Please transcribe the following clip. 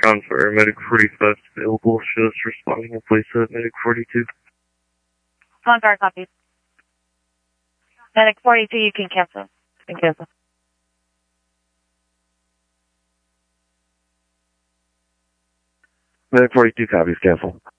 ground for Medic 45 available. Shows responding in place at Medic 42. Congar copies. Medic 42, you can cancel. You can cancel. Medic 42 copies, cancel.